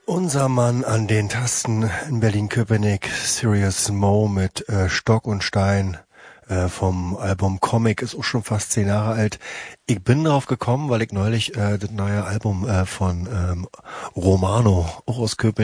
Unser Mann an den Tasten in Berlin-Köpenick, Serious Mo mit Stock und Stein vom Album Comic, ist auch schon fast 10 Jahre alt. Ich bin drauf gekommen, weil ich neulich das neue Album von Romano, auch aus Köpenick,